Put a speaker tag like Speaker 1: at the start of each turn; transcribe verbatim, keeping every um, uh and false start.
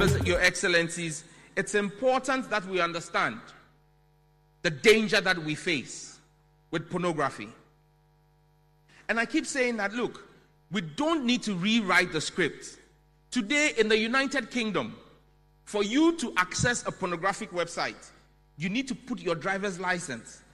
Speaker 1: Members, Your Excellencies, it's important that we understand the danger that we face with pornography. And I keep saying that, look, we don't need to rewrite the script. Today in the United Kingdom, for you to access a pornographic website, you need to put your driver's license